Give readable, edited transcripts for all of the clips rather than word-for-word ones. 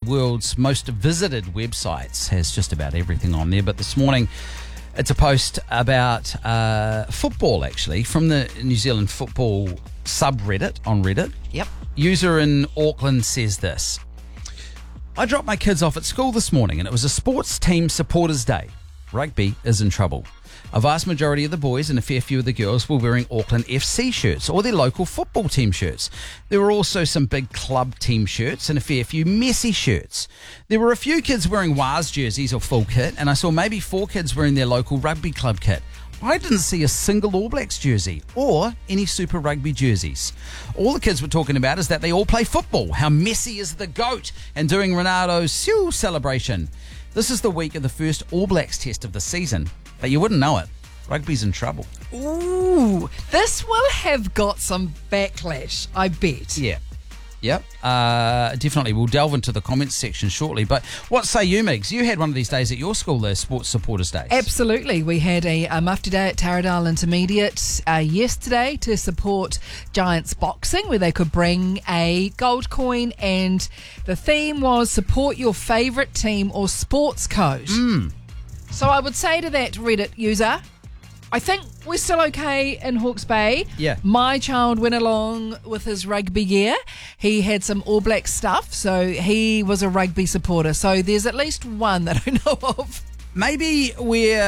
world's most visited websites, has just about everything on there. But this morning, it's a post about football, actually, from the New Zealand football subreddit on Reddit. Yep. User in Auckland says this. I dropped my kids off at school this morning and it was a sports team supporters day. Rugby is in trouble. A vast majority of the boys and a fair few of the girls were wearing Auckland FC shirts or their local football team shirts. There were also some big club team shirts and a fair few messy shirts. There were a few kids wearing WAS jerseys or full kit, and I saw maybe 4 kids wearing their local rugby club kit. I didn't see a single All Blacks jersey or any Super Rugby jerseys. All the kids were talking about is that they all play football, how Messi is the GOAT, and doing Ronaldo's Siu celebration. This is the week of the first All Blacks test of the season, but you wouldn't know it. Rugby's in trouble. Ooh, this will have got some backlash, I bet. Yeah. Yep. Definitely. We'll delve into the comments section shortly. But what say you, Migs? You had one of these days at your school, the Sports Supporters Days. Absolutely. We had a mufti day at Taradale Intermediate yesterday to support Giants Boxing, where they could bring a gold coin, and the theme was support your favourite team or sports coat. So I would say to that Reddit user, I think we're still okay in Hawke's Bay. Yeah. My child went along with his rugby gear. He had some All Black stuff, so he was a rugby supporter. So there's at least one that I know of. Maybe we're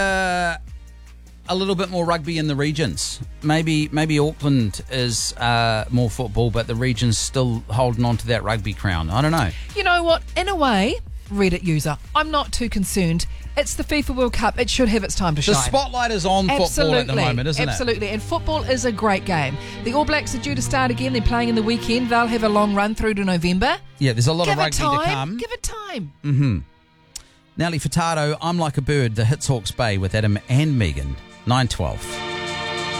a little bit more rugby in the regions. Maybe Auckland is more football, but the region's still holding on to that rugby crown. I don't know. You know what? In a way, Reddit user, I'm not too concerned. It's the FIFA World Cup. It should have its time to shine. The spotlight is on football at the moment, isn't it? Absolutely. And football is a great game. The All Blacks are due to start again. They're playing in the weekend. They'll have a long run through to November. Yeah, there's a lot of rugby to come. Give it time. Nelly Furtado, I'm Like a Bird, the Hits Hawke's Bay with Adam and Megan, 9:12.